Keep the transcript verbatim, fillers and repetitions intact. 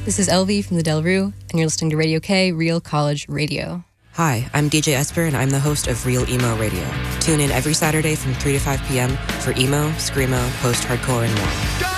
This is Elvie from the Del Rue, and you're listening to Radio K, Real College Radio. Hi, I'm D J Esper, and I'm the host of Real Emo Radio. Tune in every Saturday from three to five p.m. for emo, screamo, post-hardcore, and more.